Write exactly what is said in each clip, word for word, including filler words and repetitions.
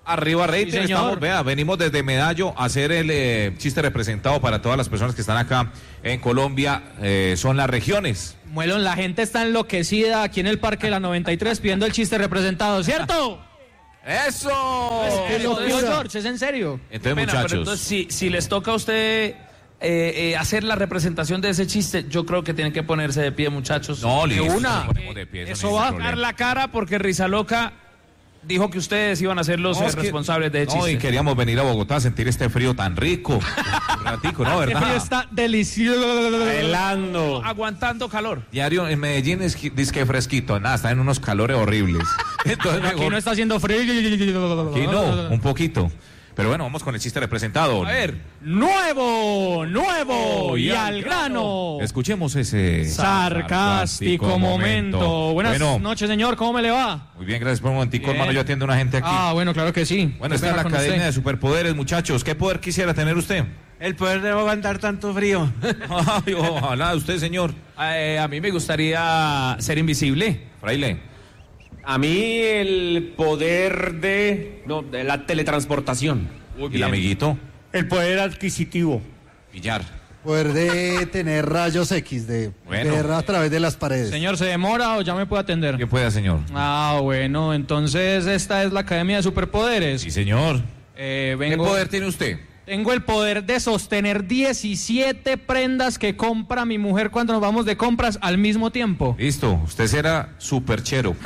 Arriba rating, Sí, estamos, vea, venimos desde Medallo a hacer el eh, chiste representado para todas las personas que están acá en Colombia, eh, son las regiones. Muelón, la gente está enloquecida aquí en el Parque de la noventa y tres pidiendo el chiste representado, ¿cierto? ¡Eso! Es lo que George, es en serio. Entonces, Pena, muchachos. pero entonces, si, si les toca a usted eh, eh, hacer la representación de ese chiste, yo creo que tienen que ponerse de pie, muchachos. No, listo, una. nos ponemos de pie, eso Eso no hay va a problema. dar la cara porque Rizaloca dijo que ustedes iban a ser los No, eh, es que- responsables de ese No, y chiste. queríamos venir a Bogotá a sentir este frío tan rico. Un ratico, ¿no? El frío ¿Verdad? está delicioso. Helando. Aguantando calor. Diario en Medellín es que- dizque fresquito, nada, está en unos calores horribles. Entonces, Aquí mejor- no está haciendo frío. Aquí no, un poquito. Pero bueno, vamos con el chiste representado. A ver. Nuevo, nuevo y al grano. Escuchemos ese Sarcástico momento. Buenas Bueno, noches, señor. ¿Cómo me le va? muy bien, gracias por un momentico, Bien. hermano. Yo atiendo a una gente aquí. Ah, bueno, claro que sí. bueno, Qué está en pena la con Academia usted. de Superpoderes, muchachos. ¿Qué poder quisiera tener usted? El poder de aguantar tanto frío. Ay, ojalá, usted, señor. Eh, a mí me gustaría ser invisible. Fraile. A mí el poder de, no, de la teletransportación. ¿Y el amiguito? El poder adquisitivo. Villar. Poder de tener rayos X, de Bueno. ver a través de las paredes. Señor, ¿se demora o ya me puede atender? ¿Qué pueda, señor? Ah, bueno, entonces esta es la Academia de Superpoderes. Sí, señor. Eh, ¿Qué vengo, poder tiene usted? Tengo el poder de sostener diecisiete prendas que compra mi mujer cuando nos vamos de compras al mismo tiempo. Listo, usted será superchero.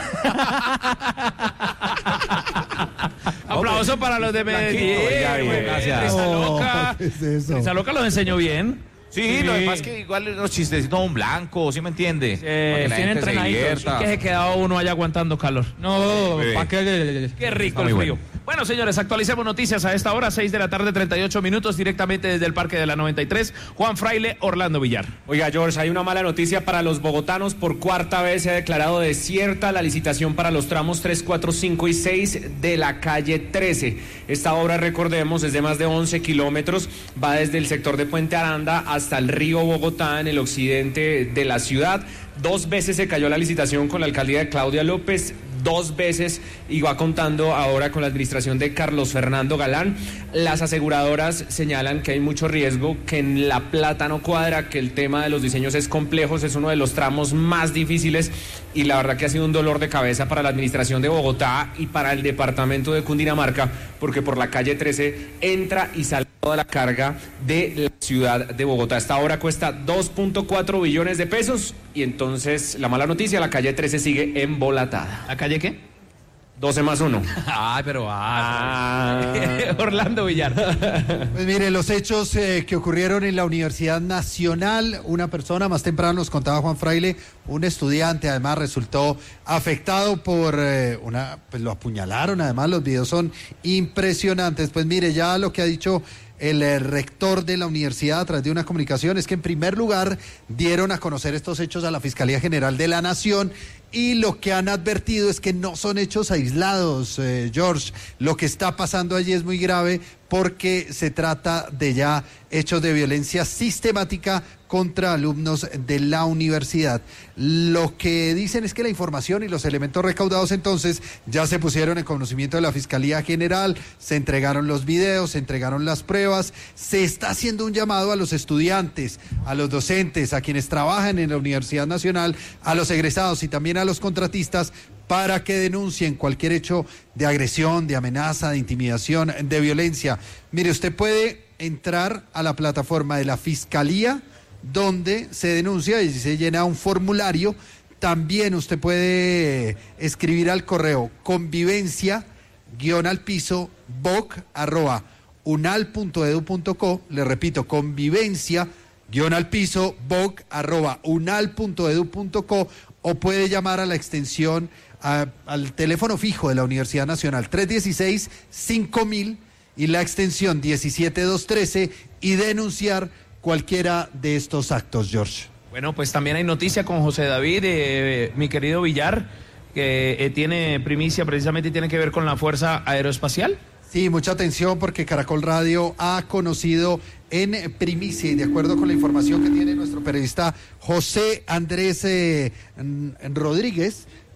Aplauso para los de Medellín. Oiga, bien, güey. gracias. Rizaloca. Oh, ¿qué es eso? Rizaloca lo enseñó bien. Sí, lo demás que igual los chistecitos son blancos, ¿sí me entiende? Eh, Para que la tienen gente se entrenaditos. divierta. Que se quedaba uno allá aguantando calor. No, Bebé. ¿para qué? Qué rico Está el muy frío. bueno. Bueno, señores, actualicemos noticias a esta hora, seis de la tarde, treinta y ocho minutos, directamente desde el Parque de la noventa y tres. Juan Fraile, Orlando Villar. Oiga, George, hay una mala noticia para los bogotanos. Por cuarta vez se ha declarado desierta la licitación para los tramos tres, cuatro, cinco y seis de la calle trece. Esta obra, recordemos, es de más de once kilómetros. Va desde el sector de Puente Aranda hasta el río Bogotá, en el occidente de la ciudad. Dos veces se cayó la licitación con la alcaldía de Claudia López, dos veces, y va contando ahora con la administración de Carlos Fernando Galán. Las aseguradoras señalan que hay mucho riesgo, que en la plata no cuadra, que el tema de los diseños es complejo, es uno de los tramos más difíciles, y la verdad que ha sido un dolor de cabeza para la administración de Bogotá y para el departamento de Cundinamarca, porque por la calle trece entra y sale toda la carga de la ciudad de Bogotá. Esta obra cuesta dos punto cuatro billones de pesos, y entonces la mala noticia, la calle trece sigue embolatada. ¿La calle qué? doce más uno. Ay, pero Ah. Orlando Villar. Pues mire, los hechos eh, que ocurrieron en la Universidad Nacional, una persona, más temprano nos contaba Juan Fraile, un estudiante además resultó afectado por eh, una, pues lo apuñalaron, además los videos son impresionantes. Pues mire, ya lo que ha dicho el eh, rector de la universidad a través de una comunicación es que en primer lugar dieron a conocer estos hechos a la Fiscalía General de la Nación, y lo que han advertido es que no son hechos aislados, eh, George. Lo que está pasando allí es muy grave porque se trata de ya hechos de violencia sistemática contra alumnos de la universidad. Lo que dicen es que la información y los elementos recaudados entonces ya se pusieron en conocimiento de la Fiscalía General, se entregaron los videos, se entregaron las pruebas, se está haciendo un llamado a los estudiantes, a los docentes, a quienes trabajan en la Universidad Nacional, a los egresados y también a los contratistas para que denuncien cualquier hecho de agresión, de amenaza, de intimidación, de violencia. Mire, usted puede entrar a la plataforma de la Fiscalía, donde se denuncia y se llena un formulario. También usted puede escribir al correo convivencia guión al piso boc arroba unal punto edu punto co. Le repito, convivencia guión al piso boc arroba unal punto edu punto co, o puede llamar a la extensión a, al teléfono fijo de la Universidad Nacional tres dieciséis cinco mil y la extensión diecisiete mil doscientos trece y denunciar cualquiera de estos actos, George. Bueno, pues también hay noticia con José David, eh, mi querido Villar, que eh, tiene primicia precisamente y tiene que ver con la Fuerza Aeroespacial. Sí, mucha atención porque Caracol Radio ha conocido en primicia y de acuerdo con la información que tiene nuestro periodista José Andrés eh, Rodríguez,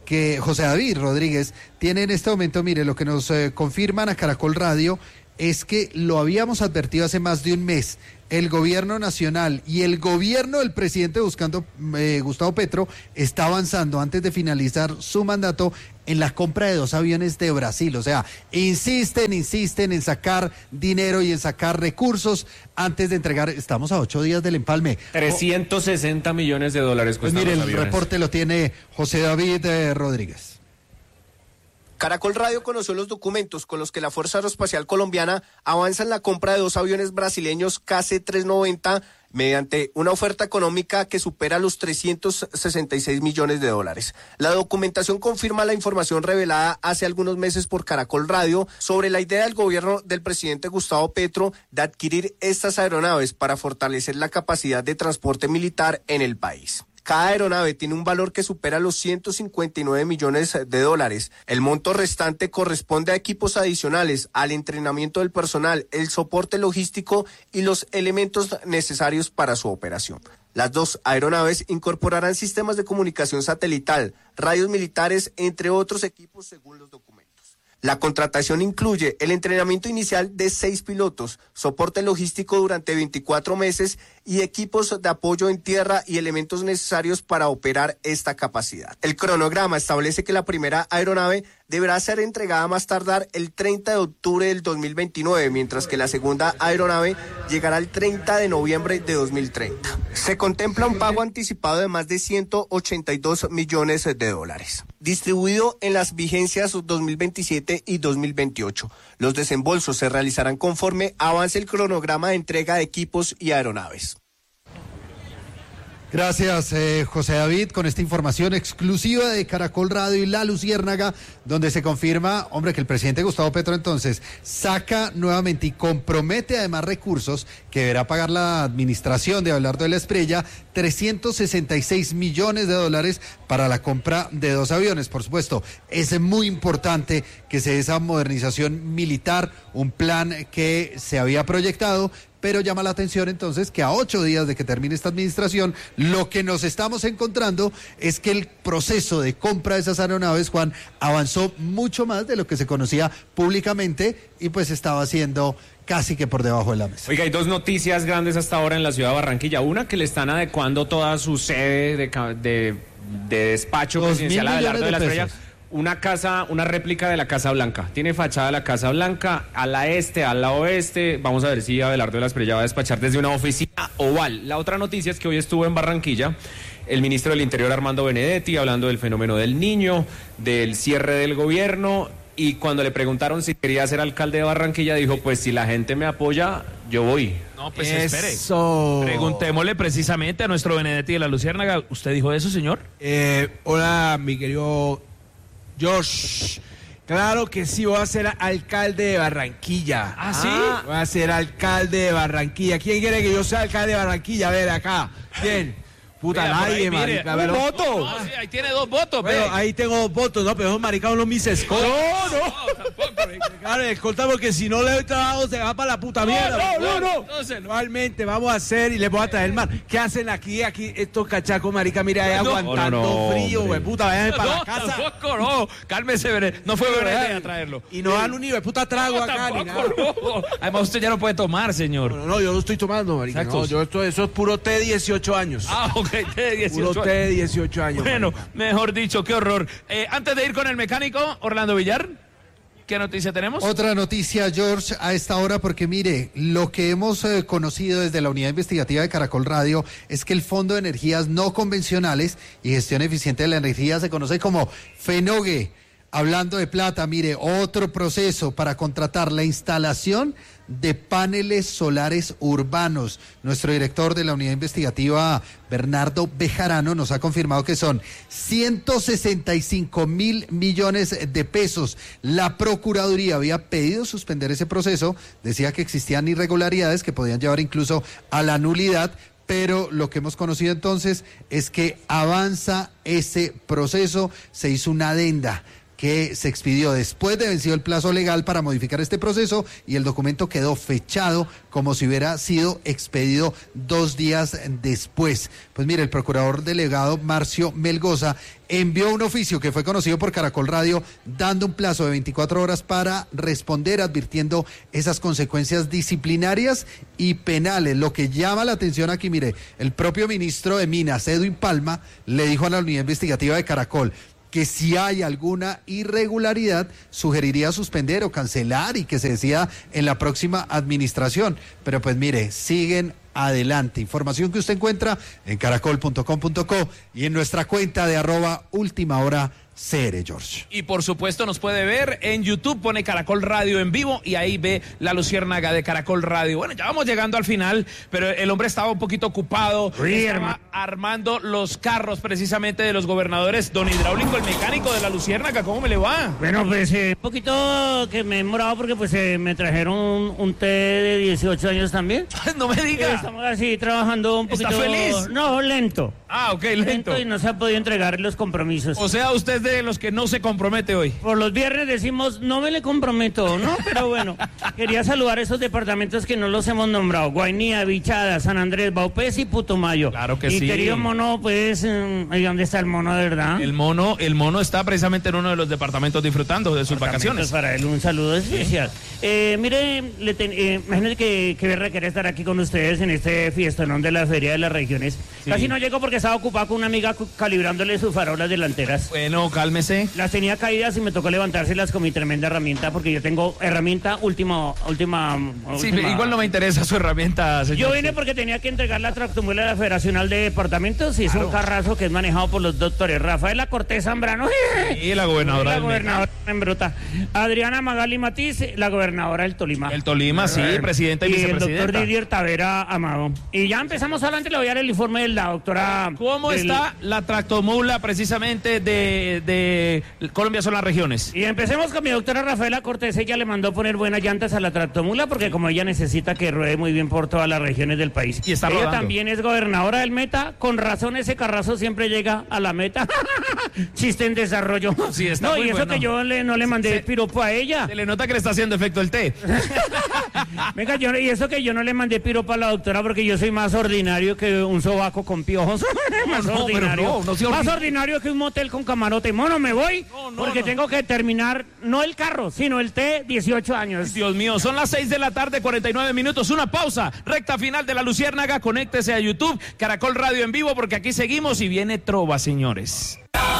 que José David Rodríguez tiene en este momento, mire, lo que nos eh, confirman a Caracol Radio es que lo habíamos advertido hace más de un mes. El gobierno nacional y el gobierno del presidente buscando eh, Gustavo Petro está avanzando antes de finalizar su mandato en la compra de dos aviones de Brasil. O sea, insisten, insisten en sacar dinero y en sacar recursos antes de entregar. Estamos a ocho días del empalme. trescientos sesenta millones de dólares pues cuestan mire, los el aviones. reporte lo tiene José David eh, Rodríguez. Caracol Radio conoció los documentos con los que la Fuerza Aeroespacial Colombiana avanza en la compra de dos aviones brasileños K C trescientos noventa mediante una oferta económica que supera los trescientos sesenta y seis millones de dólares. La documentación confirma la información revelada hace algunos meses por Caracol Radio sobre la idea del gobierno del presidente Gustavo Petro de adquirir estas aeronaves para fortalecer la capacidad de transporte militar en el país. Cada aeronave tiene un valor que supera los ciento cincuenta y nueve millones de dólares. El monto restante corresponde a equipos adicionales, al entrenamiento del personal, el soporte logístico y los elementos necesarios para su operación. Las dos aeronaves incorporarán sistemas de comunicación satelital, radios militares, entre otros equipos según los documentos. La contratación incluye el entrenamiento inicial de seis pilotos, soporte logístico durante veinticuatro meses y equipos de apoyo en tierra y elementos necesarios para operar esta capacidad. El cronograma establece que la primera aeronave deberá ser entregada más tardar el treinta de octubre del dos mil veintinueve, mientras que la segunda aeronave llegará el treinta de noviembre de dos mil treinta. Se contempla un pago anticipado de más de ciento ochenta y dos millones de dólares, distribuido en las vigencias dos mil veintisiete y dos mil veintiocho. Los desembolsos se realizarán conforme avance el cronograma de entrega de equipos y aeronaves. Gracias, eh, José David, con esta información exclusiva de Caracol Radio y La Luciérnaga, donde se confirma, hombre, que el presidente Gustavo Petro entonces saca nuevamente y compromete además recursos que deberá pagar la administración de Abelardo de la Espriella, trescientos sesenta y seis millones de dólares para la compra de dos aviones. Por supuesto, es muy importante que se dé esa modernización militar, un plan que se había proyectado, pero llama la atención entonces que a ocho días de que termine esta administración, lo que nos estamos encontrando es que el proceso de compra de esas aeronaves, Juan, avanzó mucho más de lo que se conocía públicamente y pues estaba haciendo casi que por debajo de la mesa. Oiga, hay dos noticias grandes hasta ahora en la ciudad de Barranquilla. Una, que le están adecuando toda su sede de, de, de despacho presidencial a Abelardo de la Espriella. Una casa, una réplica de la Casa Blanca. Tiene fachada la Casa Blanca, a la este, a la oeste. Vamos a ver si Abelardo de la Espriella va a despachar desde una oficina oval. La otra noticia es que hoy estuvo en Barranquilla el ministro del Interior, Armando Benedetti, hablando del fenómeno del Niño, del cierre del gobierno, y cuando le preguntaron si quería ser alcalde de Barranquilla, dijo, pues si la gente me apoya, yo voy. No, pues Eso. espere. Preguntémosle precisamente a nuestro Benedetti de la Luciérnaga. ¿Usted dijo eso, señor? Eh, hola, mi querido Josh. Claro que sí, voy a ser alcalde de Barranquilla. ¿Ah, sí? Voy a ser alcalde de Barranquilla. ¿Quién quiere que yo sea alcalde de Barranquilla? A ver, acá. ¿Quién? Puta, Vea, por nadie, ahí, mire, marica. un pero- voto. No, sí, ahí tiene dos votos, Bueno, ve. ahí tengo dos votos, ¿no? Pero esos maricados no mis escoltas. No, no. Claro, escolta, porque si no le doy trabajo se va para la puta mierda. no, no, no. Entonces, normalmente vamos a hacer y les voy a traer más. ¿Qué hacen aquí, aquí estos cachacos, marica? Mira, ahí No, aguantando no, no, frío, hombre. güey, puta, vayan para No, la casa. tampoco, no. Cálmese, Bene- no fue buena idea traerlo. Y no dan un nivel puta trago No, acá ni nada. tampoco, no. Además, usted ya no puede tomar, señor. No, no, yo no estoy tomando, marica. Exacto. No, yo esto, eso es puro té dieciocho años. Ah, ok, de dieciocho Puro té dieciocho años. Bueno, marica. mejor dicho, qué horror. Eh, antes de ir con el mecánico, Orlando Villar, ¿qué noticia tenemos? Otra noticia, George, a esta hora, porque mire, lo que hemos eh, conocido desde la unidad investigativa de Caracol Radio es que el Fondo de Energías No Convencionales y Gestión Eficiente de la Energía se conoce como FENOGE. Hablando de plata, mire, otro proceso para contratar la instalación de paneles solares urbanos. Nuestro director de la unidad investigativa, Bernardo Bejarano, nos ha confirmado que son ciento sesenta y cinco mil millones de pesos. La Procuraduría había pedido suspender ese proceso, decía que existían irregularidades que podían llevar incluso a la nulidad, pero lo que hemos conocido entonces es que avanza ese proceso, se hizo una adenda que se expidió después de vencido el plazo legal para modificar este proceso y el documento quedó fechado como si hubiera sido expedido dos días después. Pues mire, el procurador delegado Marcio Melgoza envió un oficio que fue conocido por Caracol Radio dando un plazo de veinticuatro horas para responder, advirtiendo esas consecuencias disciplinarias y penales. Lo que llama la atención aquí, mire, el propio ministro de Minas, Edwin Palma, le dijo a la unidad investigativa de Caracol que si hay alguna irregularidad sugeriría suspender o cancelar y que se decida en la próxima administración. Pero pues mire, siguen adelante. Información que usted encuentra en caracol punto com punto co y en nuestra cuenta de arroba última hora C R, George. Y por supuesto nos puede ver en YouTube, pone Caracol Radio en vivo y ahí ve la luciérnaga de Caracol Radio. Bueno, ya vamos llegando al final, pero el hombre estaba un poquito ocupado, sí, estaba hermano. armando los carros precisamente de los gobernadores. Don Hidráulico, el mecánico de la luciérnaga, ¿cómo me le va? Bueno, pues eh, un poquito que me he demorado porque pues eh, me trajeron un, un té de dieciocho años también. No me Eh, diga. Estamos así trabajando un ¿Está poquito. feliz? No, lento. Ah, ok, lento. Lento y no se ha podido entregar los compromisos. O sea, usted es de los que no se compromete hoy. Por los viernes decimos, no me le comprometo, ¿no? Pero bueno, quería saludar esos departamentos que no los hemos nombrado. Guainía, Bichada, San Andrés, Baupés y Putumayo. Claro que y sí. Y querido mono, pues, eh, ¿dónde está el mono de verdad? El mono, el mono está precisamente en uno de los departamentos disfrutando de sus vacaciones. Para él un saludo especial. Eh, mire, le ten, eh, imagínate que, que Berra quería estar aquí con ustedes en este fiestonón de la Feria de las Regiones. Sí. Casi no llegó porque estaba ocupado con una amiga cu- calibrándole sus farolas delanteras. Bueno, cálmese. Las tenía caídas y me tocó levantárselas con mi tremenda herramienta porque yo tengo herramienta última, última, Sí, última. igual no me interesa su herramienta, señor. Yo vine porque tenía que entregar la tractomuela de la Federacional de Departamentos y es un carrazo que es manejado por los doctores Rafaela Cortés Zambrano Y la gobernadora la del gobernadora en bruta, Adriana Magali Matiz, la gobernadora del Tolima. El Tolima, sí, presidenta y, Y el vicepresidenta. doctor Didier Tavera Amado. Y ya empezamos adelante, le voy a dar el informe de la doctora. ¿Cómo del- está la tractomula precisamente de, de Colombia son las regiones? Y empecemos con mi doctora Rafaela Cortés. Ella le mandó poner buenas llantas a la tractomula porque como ella necesita que ruede muy bien por todas las regiones del país. Y está ella rodando. también es gobernadora del Meta. Con razón ese carrazo siempre llega a la meta. Chiste en desarrollo. Sí, está no, muy y eso bueno. que yo le, no le mandé Se- piropo a ella. Se le nota que le está haciendo efecto el té. Venga, yo, y eso que yo no le mandé piropo a la doctora porque yo soy más ordinario que un sobaco con piojos. más No, pero ordinario. no, no sea más ordinario. ordinario que un motel con camarote. Mono, me voy No, no, porque no. tengo que terminar, no el carro, sino el té, dieciocho años. Dios mío, son las seis de la tarde, cuarenta y nueve minutos. Una pausa. Recta final de la Luciérnaga. Conéctese a YouTube, Caracol Radio en vivo, porque aquí seguimos y viene Trova, señores.